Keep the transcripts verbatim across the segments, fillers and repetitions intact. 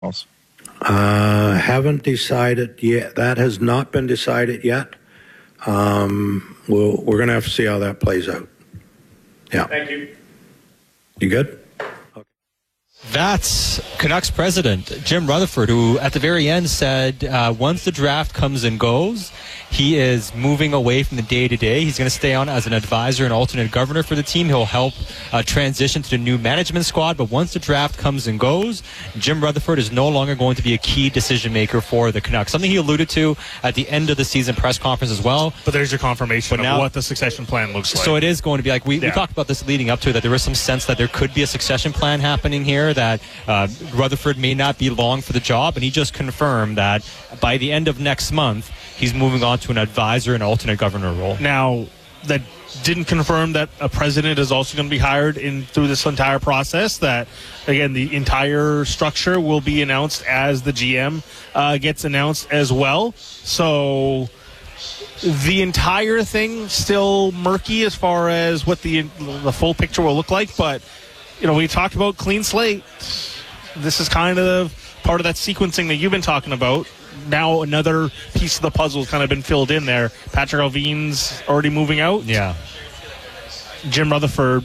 Uh, haven't decided yet. That has not been decided yet. Um, we'll, we're going to have to see how that plays out. Yeah. Thank you. You good? That's Canucks president Jim Rutherford, who at the very end said uh, once the draft comes and goes, he is moving away from the day-to-day. He's going to stay on as an advisor and alternate governor for the team. He'll help uh, transition to the new management squad. But once the draft comes and goes, Jim Rutherford is no longer going to be a key decision-maker for the Canucks. Something he alluded to at the end of the season press conference as well. But there's your confirmation But of now, what the succession plan looks like. So it is going to be like, we, yeah. we talked about this leading up to it, that there was some sense that there could be a succession plan happening here, that uh, Rutherford may not be long for the job, and he just confirmed that by the end of next month, he's moving on to an advisor and alternate governor role. Now, that didn't confirm that a president is also going to be hired in through this entire process. That, again, the entire structure will be announced as the G M uh, gets announced as well. So the entire thing still murky as far as what the the full picture will look like. But, you know, we talked about clean slate. This is kind of part of that sequencing that you've been talking about. Now another piece of the puzzle has kind of been filled in there. Patrick Allvin's already moving out. Yeah. Jim Rutherford,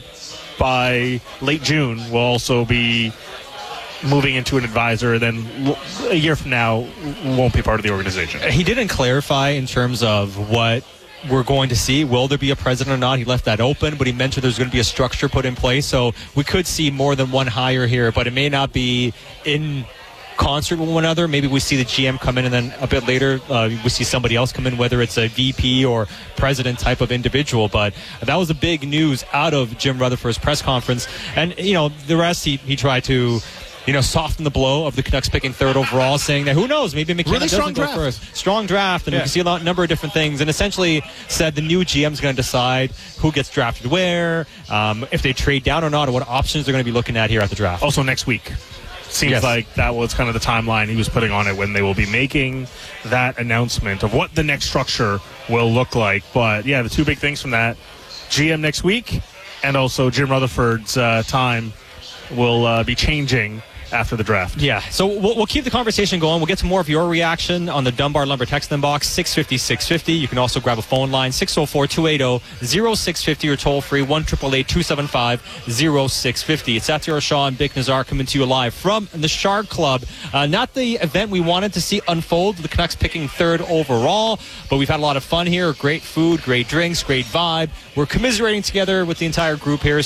by late June, will also be moving into an advisor. Then a year from now, won't be part of the organization. He didn't clarify in terms of what we're going to see. Will there be a president or not? He left that open, but he mentioned there's going to be a structure put in place. So we could see more than one hire here, but it may not be in concert with one another. Maybe we see the G M come in, and then a bit later uh, we see somebody else come in, whether it's a V P or president type of individual. But that was the big news out of Jim Rutherford's press conference. And, you know, the rest, he, he tried to, you know, soften the blow of the Canucks picking third overall, saying that who knows, maybe McKinnon really doesn't go draft. first. Strong draft, and yeah. we can see a lot, number of different things. And essentially said the new G M is going to decide who gets drafted where, um, if they trade down or not, or what options they're going to be looking at here at the draft. Also next week. Seems yes. like that was kind of the timeline he was putting on it, when they will be making that announcement of what the next structure will look like. But, yeah, the two big things from that, G M next week, and also Jim Rutherford's uh, time will uh, be changing after the draft. Yeah, so we'll, we'll keep the conversation going. We'll get to more of your reaction on the Dunbar Lumber text inbox, six fifty, six fifty. You can also grab a phone line, six oh four, two eight oh, oh six five oh, or toll free, one eight eight eight, two seven five, oh six five oh. It's Satiar Shah and Bik Nazar coming to you live from the Shard Club. Uh, not the event we wanted to see unfold, the Canucks picking third overall, but we've had a lot of fun here. Great food, great drinks, great vibe. We're commiserating together with the entire group here.